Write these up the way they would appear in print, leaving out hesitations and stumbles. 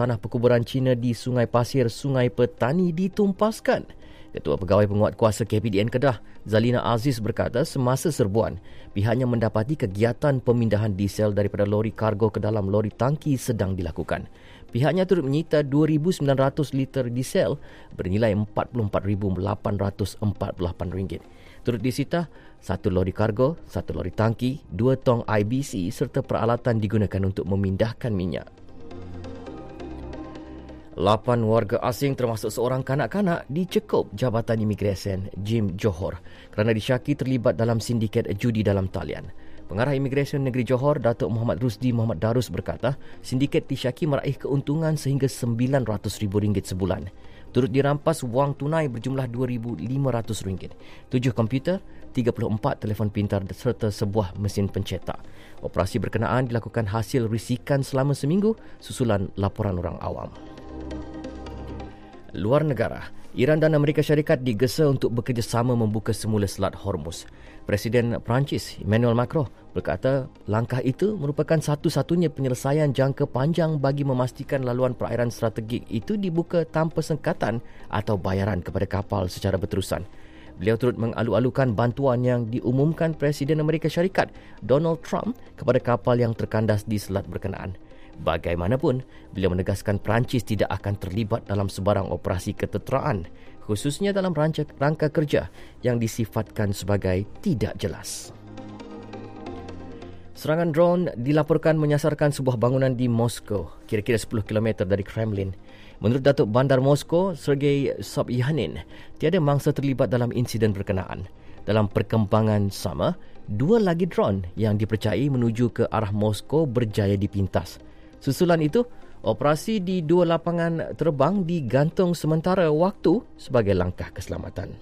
tanah perkuburan Cina di Sungai Pasir, Sungai Petani ditumpaskan. Ketua Pegawai Penguatkuasa KPDN Kedah, Zalina Aziz berkata semasa serbuan, pihaknya mendapati kegiatan pemindahan diesel daripada lori kargo ke dalam lori tangki sedang dilakukan. Pihaknya turut menyita 2,900 liter diesel bernilai RM44,848. Turut disita satu lori kargo, satu lori tangki, 2 tong IBC serta peralatan digunakan untuk memindahkan minyak. 8 warga asing termasuk seorang kanak-kanak dicekup Jabatan Imigresen JIM Johor kerana disyaki terlibat dalam sindiket judi dalam talian. Pengarah Imigresen Negeri Johor, Datuk Muhammad Rusdi Muhammad Darus berkata, sindiket disyaki meraih keuntungan sehingga RM900,000 sebulan. Turut dirampas wang tunai berjumlah RM2,500, 7 komputer, 34 telefon pintar serta sebuah mesin pencetak. Operasi berkenaan dilakukan hasil risikan selama seminggu susulan laporan orang awam. Luar negara, Iran dan Amerika Syarikat digesa untuk bekerjasama membuka semula Selat Hormuz. Presiden Perancis Emmanuel Macron berkata langkah itu merupakan satu-satunya penyelesaian jangka panjang bagi memastikan laluan perairan strategik itu dibuka tanpa sengkatan atau bayaran kepada kapal secara berterusan. Beliau turut mengalu-alukan bantuan yang diumumkan Presiden Amerika Syarikat Donald Trump kepada kapal yang terkandas di selat berkenaan. Bagaimanapun, beliau menegaskan Perancis tidak akan terlibat dalam sebarang operasi ketenteraan, khususnya dalam rangka kerja yang disifatkan sebagai tidak jelas. Serangan drone dilaporkan menyasarkan sebuah bangunan di Moskow, kira-kira 10 km dari Kremlin. Menurut Datuk Bandar Moskow, Sergei Sobyanin, tiada mangsa terlibat dalam insiden berkenaan. Dalam perkembangan sama, 2 lagi drone yang dipercayai menuju ke arah Moskow berjaya dipintas. Susulan itu, operasi di 2 lapangan terbang digantung sementara waktu sebagai langkah keselamatan.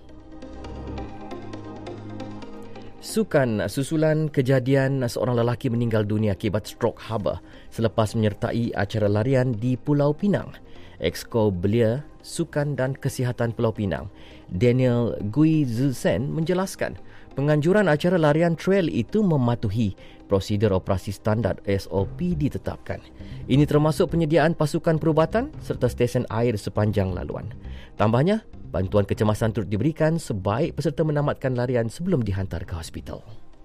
Susulan kejadian seorang lelaki meninggal dunia akibat strok haba selepas menyertai acara larian di Pulau Pinang. Exco Belia Sukan dan Kesihatan Pulau Pinang, Daniel Gui Zusen menjelaskan penganjuran acara larian trail itu mematuhi prosedur operasi standard SOP ditetapkan. Ini termasuk penyediaan pasukan perubatan serta stesen air sepanjang laluan. Tambahnya, bantuan kecemasan turut diberikan sebaik peserta menamatkan larian sebelum dihantar ke hospital.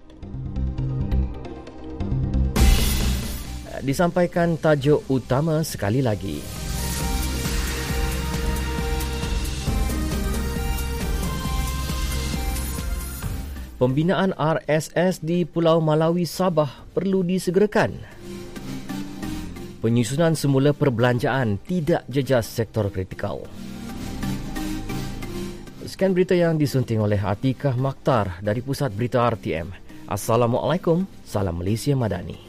Disampaikan tajuk utama sekali lagi. Pembinaan RSS di Pulau Malawi Sabah perlu disegerakan. Penyusunan semula perbelanjaan tidak jejas sektor kritikal. Sekian berita yang disunting oleh Atikah Makhtar dari Pusat Berita RTM. Assalamualaikum, salam Malaysia Madani.